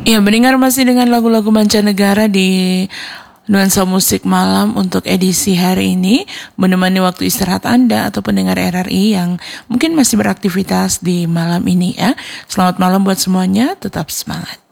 Ya, mendengar masih dengan lagu-lagu mancanegara di Nuansa Musik Malam untuk edisi hari ini, menemani waktu istirahat Anda atau pendengar RRI yang mungkin masih beraktivitas di malam ini ya. Selamat malam buat semuanya, tetap semangat.